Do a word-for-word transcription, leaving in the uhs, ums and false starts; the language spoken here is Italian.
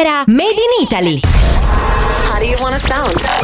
era Made in Italy. How do you want to sound?